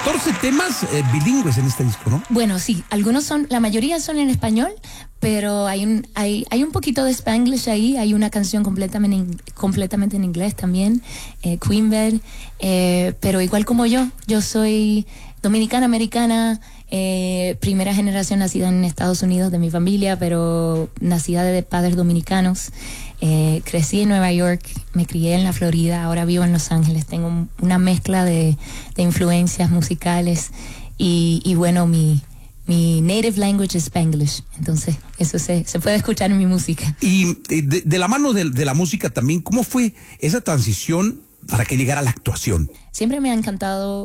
14 temas bilingües en este disco, ¿no? Bueno, sí, la mayoría son en español, pero hay un poquito de Spanglish ahí. Hay una canción completamente en inglés también, Queen Bed, pero igual como yo soy dominicana, americana, primera generación nacida en Estados Unidos de mi familia, pero nacida de padres dominicanos. Crecí en Nueva York, me crié en la Florida, ahora vivo en Los Ángeles. Tengo una mezcla de influencias musicales y bueno, mi native language es Spanglish, entonces eso se puede escuchar en mi música. Y de la mano de la música también, ¿cómo fue esa transición para que llegara a la actuación? Siempre me ha encantado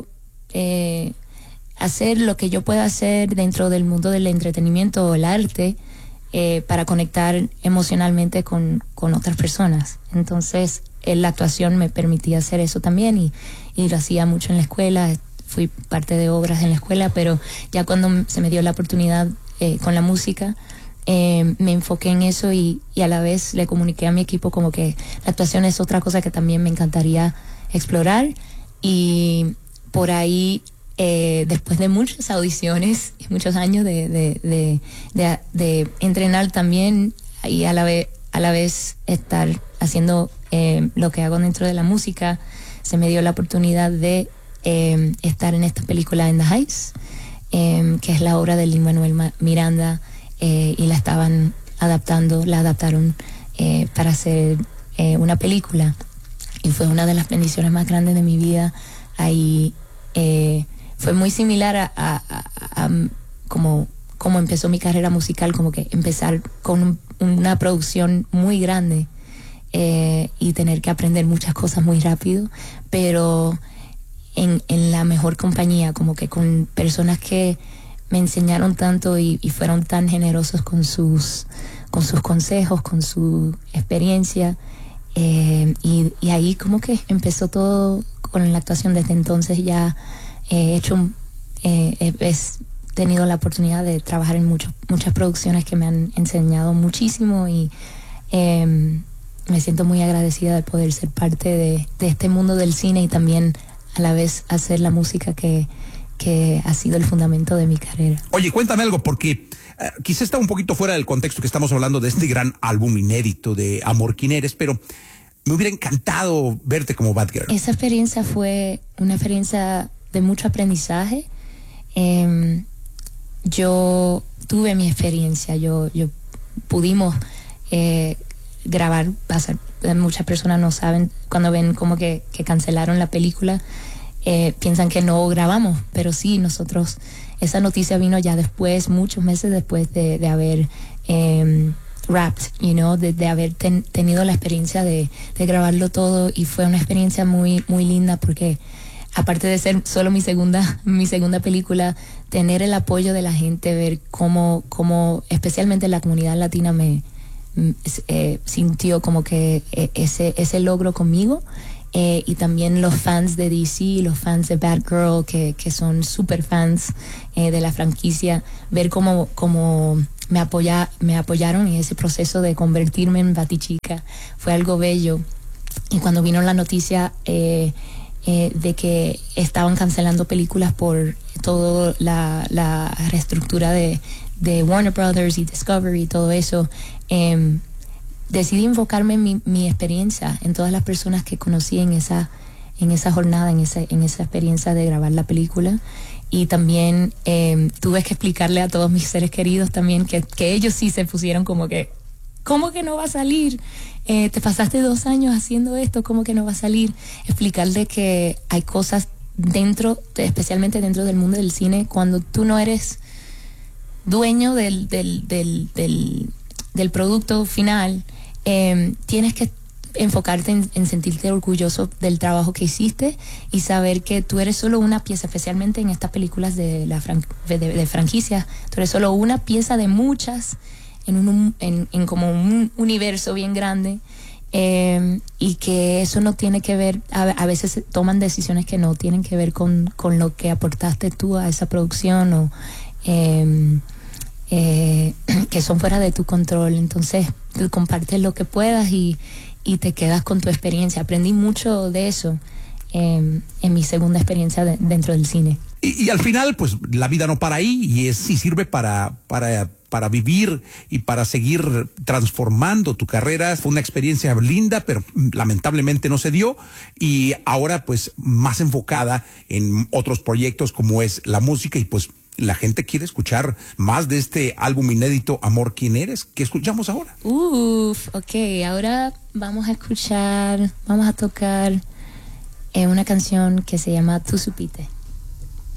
hacer lo que yo pueda hacer dentro del mundo del entretenimiento o el arte, para conectar emocionalmente con otras personas. Entonces la actuación me permitía hacer eso también y lo hacía mucho en la escuela. Fui parte de obras en la escuela, pero ya cuando se me dio la oportunidad con la música, me enfoqué en eso y a la vez le comuniqué a mi equipo como que la actuación es otra cosa que también me encantaría explorar. Y por ahí, después de muchas audiciones y muchos años de entrenar también y a la vez estar haciendo lo que hago dentro de la música, se me dio la oportunidad de estar en esta película In the Heights, que es la obra de Lin-Manuel Miranda, y la adaptaron para hacer una película, y fue una de las bendiciones más grandes de mi vida. Ahí fue muy similar a como empezó mi carrera musical, como que empezar con una producción muy grande, y tener que aprender muchas cosas muy rápido, pero en la mejor compañía, como que con personas que me enseñaron tanto y fueron tan generosos con sus consejos, con su experiencia, y ahí como que empezó todo con la actuación. Desde entonces ya he tenido la oportunidad de trabajar en muchas producciones que me han enseñado muchísimo, y me siento muy agradecida de poder ser parte de este mundo del cine y también a la vez hacer la música que ha sido el fundamento de mi carrera. Oye, cuéntame algo, porque quizá está un poquito fuera del contexto que estamos hablando de este gran álbum inédito de Amor ¿Quién eres? Pero me hubiera encantado verte como Bad Girl. Esa experiencia fue una experiencia de mucho aprendizaje. Yo tuve mi experiencia, yo pudimos grabar. Muchas personas no saben, cuando ven como que cancelaron la película, piensan que no grabamos, pero sí, nosotros, esa noticia vino ya después, muchos meses después de haber wrapped, de haber tenido la experiencia de grabarlo todo, y fue una experiencia muy, muy linda, porque aparte de ser solo mi segunda película, tener el apoyo de la gente, ver cómo especialmente la comunidad latina sintió como que ese logro conmigo, y también los fans de DC, los fans de Bad Girl, que son super fans de la franquicia, ver cómo me apoyaron en ese proceso de convertirme en Batichica, fue algo bello. Y cuando vino la noticia de que estaban cancelando películas por toda la reestructura de Warner Brothers y Discovery y todo eso, decidí enfocarme en mi experiencia, en todas las personas que conocí en esa jornada, en esa experiencia de grabar la película. Y también tuve que explicarle a todos mis seres queridos también que ellos sí se pusieron como que, ¿cómo que no va a salir? Te pasaste 2 años haciendo esto, ¿cómo que no va a salir? Explicarle que hay cosas especialmente dentro del mundo del cine, cuando tú no eres dueño del producto final, tienes que enfocarte en sentirte orgulloso del trabajo que hiciste y saber que tú eres solo una pieza, especialmente en estas películas de franquicias. Tú eres solo una pieza de muchas en como un universo bien grande, y que eso no tiene que ver, a veces se toman decisiones que no tienen que ver con lo que aportaste tú a esa producción, o que son fuera de tu control. Entonces tú compartes lo que puedas y te quedas con tu experiencia. Aprendí mucho de eso, en mi segunda experiencia dentro del cine. Y al final, pues la vida no para ahí y sí sirve para vivir y para seguir transformando tu carrera. Fue una experiencia linda, pero lamentablemente no se dio. Y ahora, pues, más enfocada en otros proyectos como es la música y pues la gente quiere escuchar más de este álbum inédito, Amor, ¿quién eres? ¿Qué escuchamos ahora? Ok, ahora vamos a tocar una canción que se llama Tú supiste.